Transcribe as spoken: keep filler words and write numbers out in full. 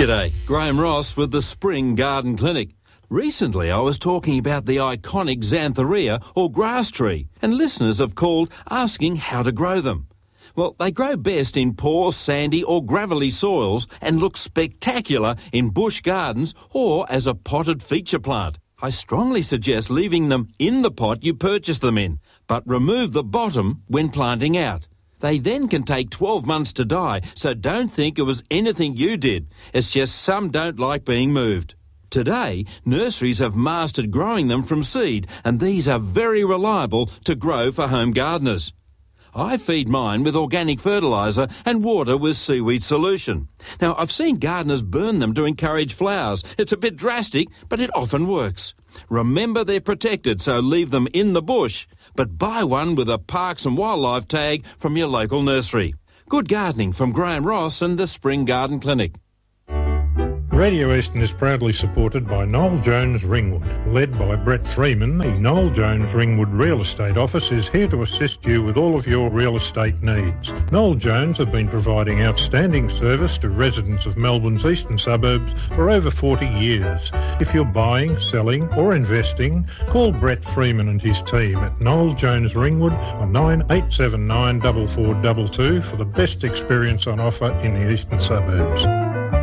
G'day, Graham Ross with the Spring Garden Clinic. Recently I was talking about the iconic Xanthorrhoea or grass tree, and listeners have called asking how to grow them. Well, they grow best in poor, sandy or gravelly soils and look spectacular in bush gardens or as a potted feature plant. I strongly suggest leaving them in the pot you purchase them in, but remove the bottom when planting out. They then can take twelve months to die, so don't think it was anything you did. It's just some don't like being moved. Today, nurseries have mastered growing them from seed, and these are very reliable to grow for home gardeners. I feed mine with organic fertiliser and water with seaweed solution. Now, I've seen gardeners burn them to encourage flowers. It's a bit drastic, but it often works. Remember they're protected, so leave them in the bush, but buy one with a Parks and Wildlife tag from your local nursery. Good gardening from Graham Ross and the Spring Garden Clinic. Radio Eastern is proudly supported by Noel Jones Ringwood. Led by Brett Freeman, the Noel Jones Ringwood Real Estate Office is here to assist you with all of your real estate needs. Noel Jones have been providing outstanding service to residents of Melbourne's eastern suburbs for over forty years. If you're buying, selling or investing, call Brett Freeman and his team at Noel Jones Ringwood on nine eight seven nine, four four two two for the best experience on offer in the eastern suburbs.